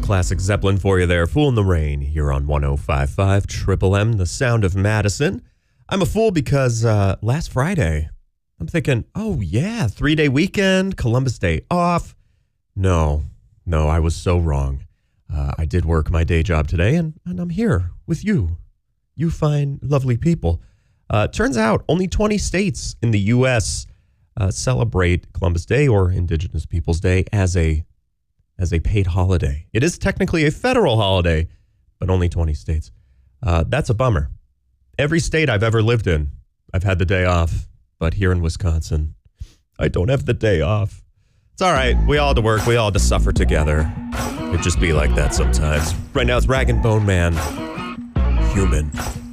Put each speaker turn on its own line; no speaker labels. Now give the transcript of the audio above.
classic Zeppelin for you there. Fool in the Rain here on 105.5 Triple M, the sound of Madison. I'm a fool because last Friday, I'm thinking, oh yeah, 3-day weekend, Columbus Day off. No, I was so wrong. I did work my day job today, and I'm here with you. You fine, lovely people. Turns out only 20 states in the U.S. Celebrate Columbus Day or Indigenous Peoples Day as a paid holiday. It is technically a federal holiday, but only 20 states. That's a bummer. Every state I've ever lived in, I've had the day off, but here in Wisconsin, I don't have the day off. It's all right. We all had to work. We all had to suffer together. It just be like that sometimes. Right now, it's Rag and Bone Man. Human.